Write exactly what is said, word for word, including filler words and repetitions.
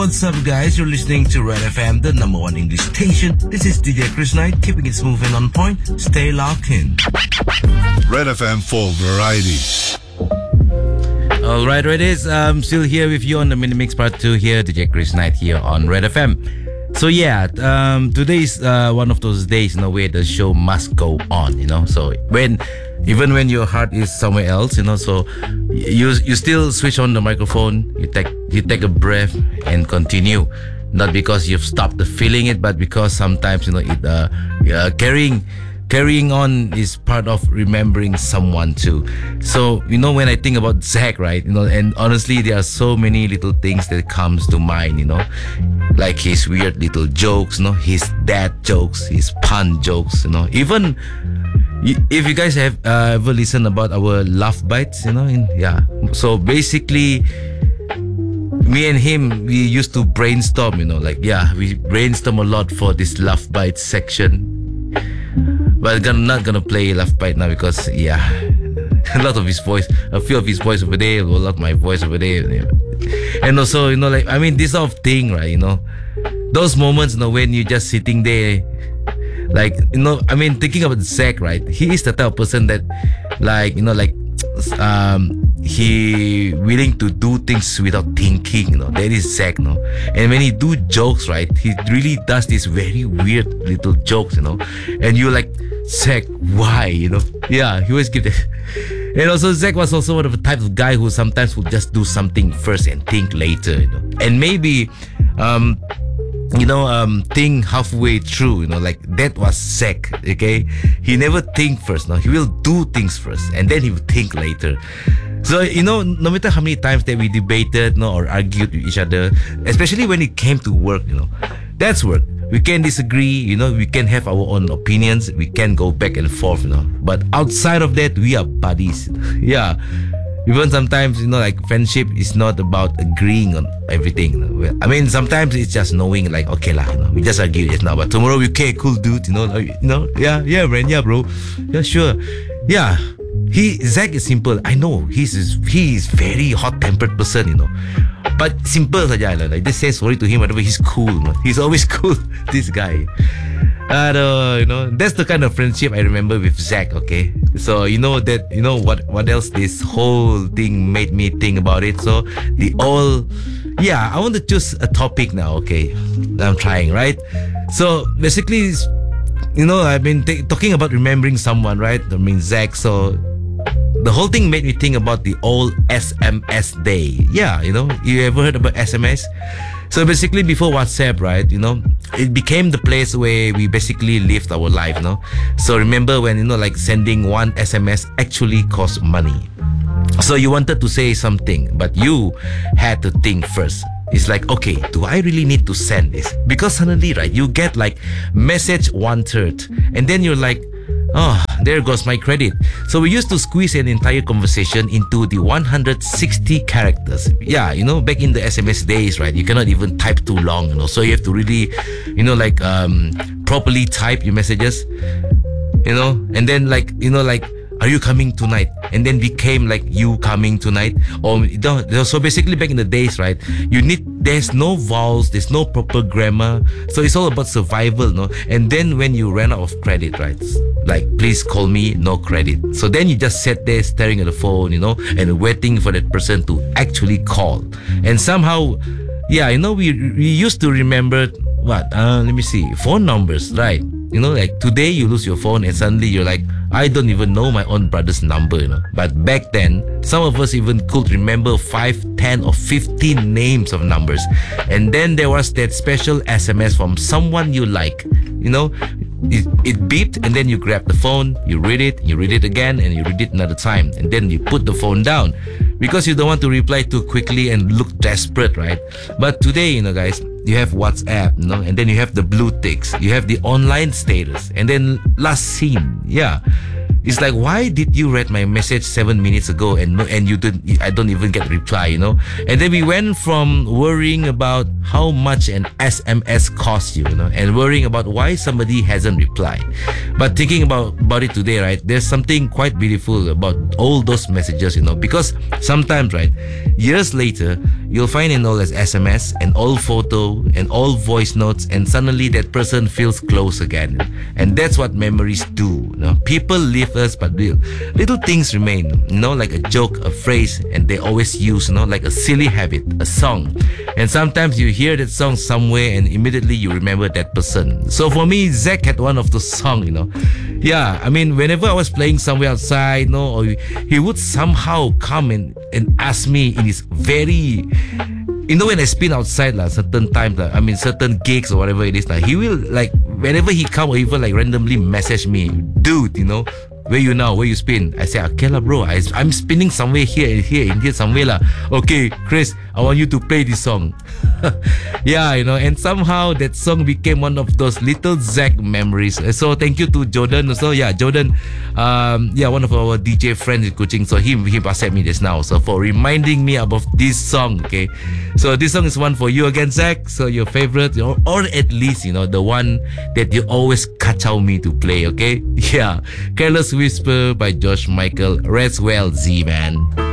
what's up, guys? You're listening to Red F M, the number one English station. This is D J Chris Knight, keeping it smooth and on point. Stay locked in. Red F M for variety. All right, it is. I'm still here with you on the Mini Mix Part two here. D J Chris Knight here on Red F M. So yeah, um, today's uh, one of those days, you know, where the show must go on, you know. So when, even when your heart is somewhere else, you know, so you you still switch on the microphone, you take you take a breath and continue. Not because you've stopped the feeling it, but because sometimes, you know, it uh, uh carrying. Carrying on is part of remembering someone too. So, you know, when I think about Zach, right, you know, and honestly, there are so many little things that comes to mind, you know, like his weird little jokes, you know, his dad jokes, his pun jokes, you know, even if you guys have uh, ever listened about our laugh bites, you know, in, yeah. So basically, me and him, we used to brainstorm, you know, like, yeah, we brainstorm a lot for this laugh bites section. But I'm not gonna play Laugh Bite now because, yeah, a lot of his voice, a few of his voice over there, a lot of my voice over there. And also, you know, like, I mean, this sort of thing, right, you know, those moments, you know, when you're just sitting there, like, you know, I mean, thinking about Zach, right, he is the type of person that, like, you know, like, um, he willing to do things without thinking, you know, that is Zach, you know. And when he do jokes, right, he really does these very weird little jokes, you know, and you're like, Zach, why, you know? Yeah, he always give that. And also Zach was also one of the type of guy who sometimes would just do something first and think later, you know, and maybe um you know, um, think halfway through, you know, like that was Zach, okay? He never think first, no? He will do things first and then he will think later. So, you know, no matter how many times that we debated, no, or argued with each other, especially when it came to work, you know, that's work. We can disagree, you know, we can have our own opinions, we can go back and forth, you know, but outside of that, we are buddies. Yeah. Even sometimes, you know, like friendship is not about agreeing on everything. You know? I mean, sometimes it's just knowing, like, okay lah, you know, we just argue just now, but tomorrow we okay, cool dude, you know, like, you know, yeah, yeah, man, yeah, bro, yeah, sure, yeah. He Zach is simple. I know he's he is very hot-tempered person, you know, but simple saja, you know, like just say sorry to him, whatever. He's cool, you know? He's always cool. This guy. Uh, you know, that's the kind of friendship I remember with Zach, okay? So, you know that, you know what, what else this whole thing made me think about it. So, the all, yeah, I want to choose a topic now, okay? I'm trying, right? So, basically, you know, I've been t- talking about remembering someone, right? I mean, Zach, so the whole thing made me think about the old S M S day. Yeah, you know, you ever heard about S M S? So basically, before WhatsApp, right, you know, it became the place where we basically lived our life, you know. So remember when, you know, like sending one S M S actually cost money. So you wanted to say something, but you had to think first. It's like, okay, do I really need to send this? Because suddenly, right, you get like message one third, and then you're like, oh, there goes my credit. So we used to squeeze an entire conversation into the one hundred sixty characters. Yeah, you know, back in the S M S days, right, you cannot even type too long, you know, so you have to really, you know, like um properly type your messages, you know, and then like, you know, like, are you coming tonight? And then became like, you coming tonight? Or, you know, so basically back in the days, right, you need, there's no vowels, there's no proper grammar, so it's all about survival, no? And then when you ran out of credit, right, like, please call me, no credit. So then you just sat there staring at the phone, you know, and waiting for that person to actually call. And somehow, yeah, you know, we we used to remember what? Uh, let me see, phone numbers, right? You know, like today you lose your phone and suddenly you're like, I don't even know my own brother's number, you know. But back then, some of us even could remember five, ten or fifteen names of numbers. And then there was that special S M S from someone you like, you know. It, it beeped and then you grab the phone, you read it, you read it again, and you read it another time. And then you put the phone down because you don't want to reply too quickly and look desperate, right? But today, you know, guys, you have WhatsApp, you know, and then you have the blue ticks, you have the online status, and then last seen, yeah. It's like, why did you read my message seven minutes ago and no, and you didn't? I don't even get a reply, you know. And then we went from worrying about how much an S M S costs you, you know, and worrying about why somebody hasn't replied. But thinking about about it today, right? There's something quite beautiful about all those messages, you know, because sometimes, right, years later, you'll find an old S M S, an old photo, an old voice notes, and suddenly that person feels close again. And that's what memories do, you know. People leave us, but real little things remain, you know, like a joke, a phrase, and they always use, you know, like a silly habit, a song. And sometimes you hear that song somewhere and immediately you remember that person. So for me, Zach had one of those songs, you know. Yeah, I mean, whenever I was playing somewhere outside, you know, or he would somehow come and, and ask me in his very, you know, when I spin outside, like, certain times, like, I mean, certain gigs or whatever it is, like, he will, like, whenever he come or even, like, randomly message me, dude, you know, where you now, where you spin? I say, okay lah bro, I, I'm spinning somewhere here and here and here somewhere lah. Okay, Chris, I want you to play this song. Yeah, you know, and somehow that song became one of those little Zach memories. So thank you to Jordan. So yeah, Jordan, um, yeah, one of our D J friends in Kuching. So he he passed me this now. So for reminding me about this song. Okay, so this song is one for you again, Zach. So your favorite, or, or at least, you know, the one that you always kacau me to play. Okay, yeah, Careless Whisper by George Michael. Rest well, Z man.